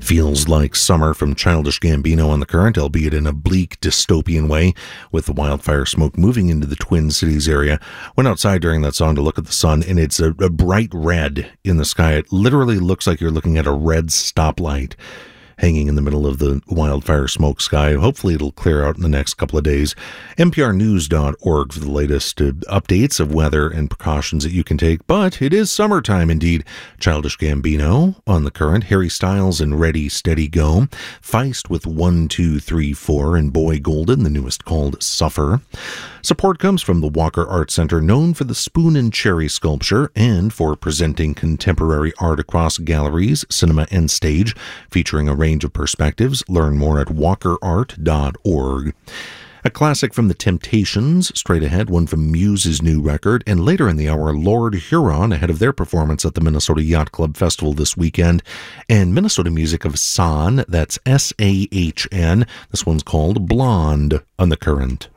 Feels like summer from Childish Gambino on the Current, albeit in a bleak, dystopian way, with the wildfire smoke moving into the Twin Cities area. Went outside during that song to look at the sun, and it's a bright red in the sky. It literally looks like you're looking at a red stoplight hanging in the middle of the wildfire smoke sky. Hopefully it'll clear out in the next couple of days. NPRnews.org for the latest updates of weather and precautions that you can take. But it is summertime indeed. Childish Gambino on the Current, Harry Styles in Ready, Steady, Go, Feist with 1, 2, 3, 4, and Boy Golden, the newest called Suffer. Support comes from the Walker Art Center, known for the Spoon and Cherry sculpture and for presenting contemporary art across galleries, cinema, and stage, featuring a range of perspectives. Learn more at walkerart.org. A classic from The Temptations, straight ahead, one from Muse's new record, and later in the hour, Lord Huron, ahead of their performance at the Minnesota Yacht Club Festival this weekend, and Minnesota music of Sahn, that's S-A-H-N. This one's called Blonde on the Current.